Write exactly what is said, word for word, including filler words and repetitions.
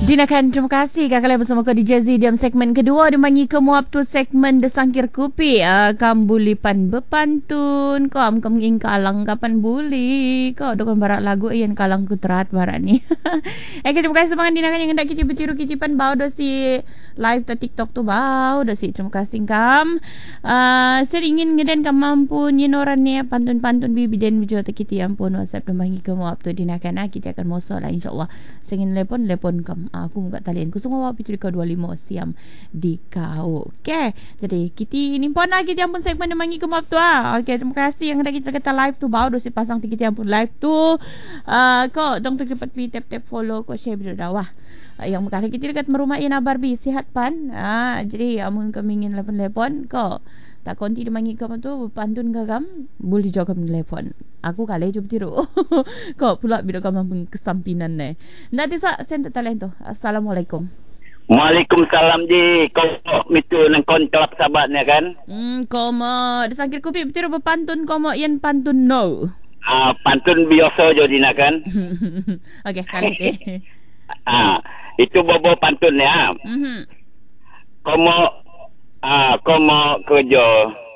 Dinakan, terima kasih kakak bersama kau di Jazzy dalam segmen kedua dimangi ke muap tu segmen desangkir kupi. Uh, kam bulipan bepantun kau am kam nging kalang kapan buli kau dokon barak lagu yang kalang ku terat barak ni. Eh terima kasih semangat dinakan yang hendak kita bertiru kicipan bau dah si live tu TikTok tu bau dah si terima kasih kam. Uh, seringin ngeden kam mampu nyinoran ni pantun-pantun bibi dan bijua tak kita ampun WhatsApp dimangi ke muap tu dinakan ah kita akan mosok lah insyaallah. Sengin telepon telepon kam. Aku buka talian ku semua pitu dua puluh lima siam di kau. Okey. Jadi kita ni pun lagi dia pun segmen mangi ke map tu ah. Okey, terima kasih yang ada kita kata live tu baru dosi pasang kita pun live tu. Uh, kau dong tu cepat pi tap tap follow ko share video dah wah. Uh, yang kali kita dekat merumah Ina Barbie sihat pan. Ah, uh, jadi amun kami ingin telepon kau tak konti dimangi kamu tu pantun gagam boleh jawab kamu telefon. Aku kali jumpa tiru. Kau pula bila kamu kesampinan ni. Nanti sa send talen tu. Assalamualaikum. Waalaikumsalam ji. Kau mitu nang kon kelab sahabatnya kan? Hmm, kau mau disangkir kopi bertiru berpantun kau mau yang pantun no. Ah, uh, pantun biasa je dina kan? Okey, kali ni. Ah, itu bobo pantun ya. Mhm. Kau mau ah, kau mau kerja